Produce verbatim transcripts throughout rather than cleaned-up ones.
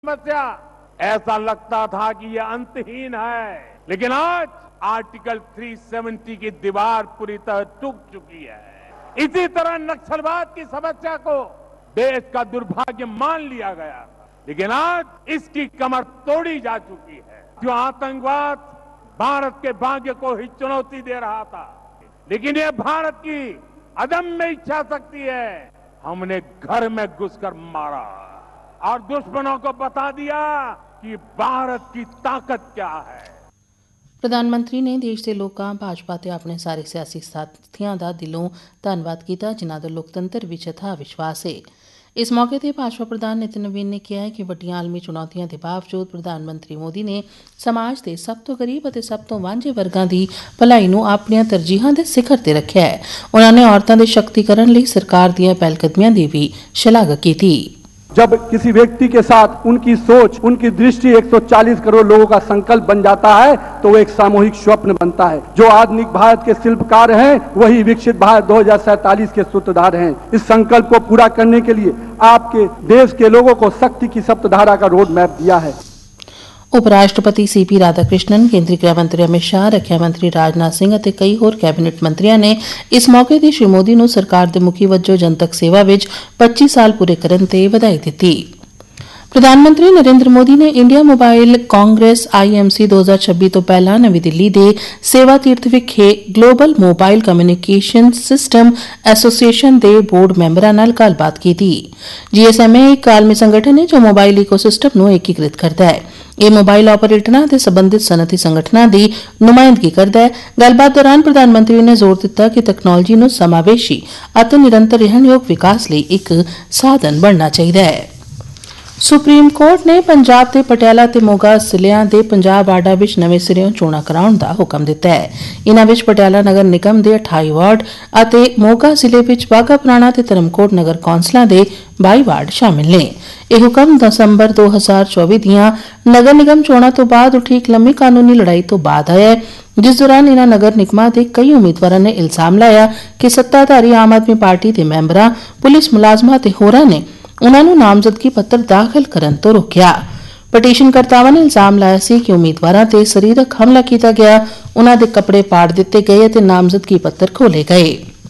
समस्या ऐसा लगता था कि यह अंतहीन है, लेकिन आज आर्टिकल तीन सौ सत्तर की दीवार पूरी तरह टूट चुकी है। इसी तरह नक्सलवाद की समस्या को देश का दुर्भाग्य मान लिया गया था, लेकिन आज इसकी कमर तोड़ी जा चुकी है। जो आतंकवाद भारत के भाग्य को ही चुनौती दे रहा था, लेकिन यह भारत की अदम्य इच्छा शक्ति है। हमने घर में घुसकर मारा और दुश्मनों को बता दिया कि भारत की ताकत क्या है। प्रधानमंत्री ने देश के लोगों भाजपा ते अपने सारे सियासी साथियों का दिलों धन्यवाद किया जिन्हों का लोकतंत्र विच यथा विश्वास है। इस मौके पर भाजपा प्रधान नितिन नवीन ने कहा है कि वड्डियां आलमी चुनौतियों के बावजूद प्रधानमंत्री मोदी ने समाज के सब तो गरीब और सब तो वांझे वर्गों की भलाई नूं अपनियां तरजीहां दे सिखर ते रखिया है। उन्होंने औरतों के शक्तिकरण लई सरकार दीयां पहलकदमियां की भी शलाघा की। जब किसी व्यक्ति के साथ उनकी सोच, उनकी दृष्टि एक सौ चालीस करोड़ लोगों का संकल्प बन जाता है तो वो एक सामूहिक स्वप्न बनता है। जो आधुनिक भारत के शिल्पकार हैं वही विकसित भारत दो हजार सैंतालीस के सूत्रधार हैं। इस संकल्प को पूरा करने के लिए आपके देश के लोगों को शक्ति की सप्तधारा का रोड मैप दिया है। उपराष्ट्रपति सी पी राधाकृष्णन, केंद्रीय गृह मंत्री अमित शाह, रक्षा मंत्री राजनाथ सिंह और कई होर कैबिनेट मंत्रियों ने इस मौके ते श्री मोदी नूं सरकार दे मुखी वजों जनतक सेवा विच पच्चीस साल पूरे करन ते बधाई दित्ती। प्रधानमंत्री नरेंद्र मोदी ने India mobile Congress I M C दो हजार छब्बी तो पहला नवी दिल्ली दे सेवा तीर्थ विखे global mobile communication system association दे बोर्ड मैंबरां नाल गलबात कीती। जी एस एम ए एक आलमी संगठन है जो मोबाइल इकोसिस्टम नूं एकीकृत करता है। यह मोबाइल ऑपरेटरां ते संबंधित सनअती संगठनां दी नुमाइंदगी करदा है। गलबात दौरान प्रधानमंत्री ने जोर दिता कि तकनोलॉजी नूं समावेशी अते निरंतर रहणयोग विकास लई एक साधन बनना चाहिदा है। सुप्रीम कोर्ट ने पंजाब के पटियाला ते मोगा जिलिਆਂ ਦੇ पंजाब आडा विच नवें सिरिਓਂ चोणां कराउण दा हुकम दिता है। इन्हां विच पटियाला नगर निगम के अठाई वार्ड अते मोगा जिले विच बाघा पुराणा ते धर्मकोट नगर कौंसलां दे बाई वार्ड शामिल ने। यह हुकम दसंबर दो हजार चौबी दियां नगर निगम चोणां तो बाद उठी एक लंबी कानूनी लड़ाई तो बाद आया है, जिस दौरान इन्हां नगर निगमां दे कई उम्मीदवारों ने इल्जाम लाया कि सत्ताधारी आम आदमी पार्टी के मैंबरां, पुलिस मुलाजमां ते होरां ने उन्होंने नामजदगी पत्र दाखिल करन तो रोकिया। पटीशनकर्तावां ने इल्जाम लाया सी कि उम्मीदवारां ते सरीरक हमला किया गया, उन्हां दे कपड़े पाड़ दिते गए ते नामजदगी पत्र खोले गए।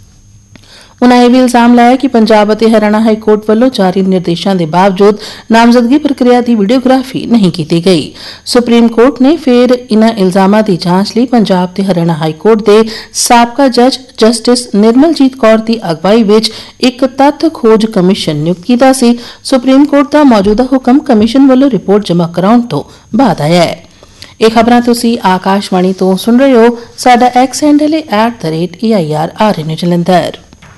उन्होंने यह भी इल्जाम लाया कि पंजाब और हरियाणा हाईकोर्ट वालों जारी निर्देशों के बावजूद नामजदगी प्रक्रिया की वीडियोग्राफी नहीं की गई। सुप्रीम कोर्ट ने फिर इन्हां इल्जामां की जांच लई पंजाब ते हरियाणा हाईकोर्ट के साबका जज जस्टिस निर्मलजीत कौर की अगवाई विच एक तथ्य खोज कमीशन नियुक्त किया सी। सुप्रीम कोर्ट का मौजूदा हुक्म कमीशन वालों रिपोर्ट जमा कराउण तो बाद आया है। यह खबरां तुसीं आकाशवाणी तो सुन रहे हो। साडा एक्स हैंडल है at the rate A I R are N Jalandhar.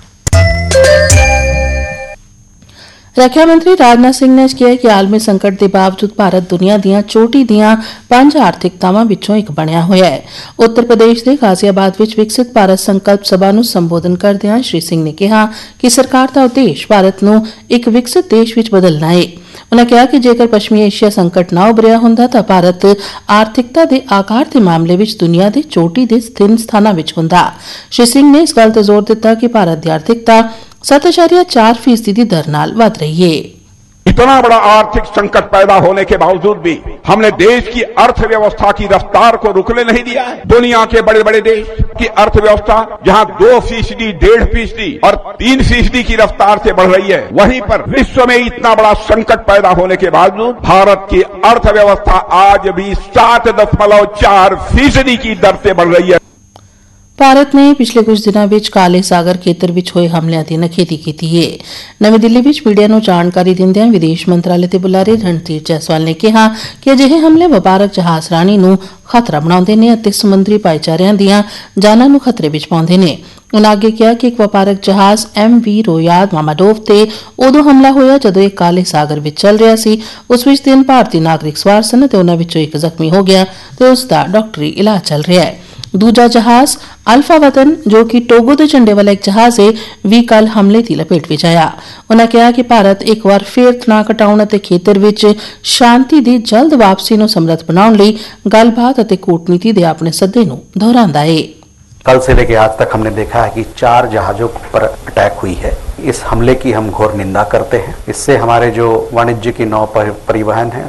रक्षा मंत्री राजनाथ सिंह ने कहा कि आलमी संकट के बावजूद भारत दुनिया दीयां चोटी दीयां पंज आर्थिकतावां विचों एक बनिया होया है। उत्तर प्रदेश के गाजियाबाद विच विकसित भारत संकल्प सभा नूं संबोधन करदिआं श्री सिंह ने कहा कि सरकार का उद्देश्य भारत नूं एक विकसित देश विच बदलना है। उन्होंने कहा कि जेकर पश्चिमी एशिया संकट ना उभरिया हुंदा तां भारत आर्थिकता के आकार के मामले विच दुनिया के चोटी के तीन स्थानां विच हुंदा। श्री सिंह ने इस गल ते जोर दिता कि भारत की आर्थिकता सात अशारिया चार फीसदी की दर नाल वध रही है। इतना बड़ा आर्थिक संकट पैदा होने के बावजूद भी हमने देश की अर्थव्यवस्था की रफ्तार को रुकने नहीं दिया है। दुनिया के बड़े बड़े देश की अर्थव्यवस्था जहां दो फीसदी, डेढ़ फीसदी और तीन फीसदी की रफ्तार से बढ़ रही है, वहीं पर विश्व में इतना बड़ा संकट पैदा होने के बावजूद भारत की अर्थव्यवस्था आज भी सात दशमलव चार फीसदी की दर से बढ़ रही है। भारत ने पिछले कुछ दिनों में काले सागर खेतर में होए हमलों की नखेती की है। नवी दिल्ली में मीडिया को जानकारी दिंदिआं विदेश मंत्रालय के बुलारे रणधीर जायसवाल ने कहा कि अजिहे हमले वपारक जहाजरानी नूं खतरा बनाउंदे ने अते समुद्री भाईचारिਆਂ ਦੀਆਂ जानां नूं खतरे विच पाउंदे ने। उन्होंने आगे कहा कि एक वपारक जहाज एम वी रोयाद मामाडोव ते उदों हमला होया जदों एक काले सागर विच चल रहा सी। उस विच तीन भारतीय नागरिक सवार सन ते उन्हां विचों एक जख्मी हो गया ते उसका डॉक्टरी इलाज चल रहा है। दूजा जहाज अल्फा वतन जो कि टोगो के झंडे वाला एक जहाज है भी कल हमले की लपेट विच आया। उन्होंने कहा कि भारत एक बार फिर तनाव घटाउण अते खेतर विच शांति की जल्द वापसी नूं समर्थ बनाउण लई गलबात अते कूटनीति के अपने सद्दे नूं दोहराउंदा है। कल से लेकर आज तक हमने देखा है कि चार जहाजों पर अटैक हुई है। इस हमले की हम घोर निंदा करते हैं। इससे हमारे जो वाणिज्य की नौ परिवहन है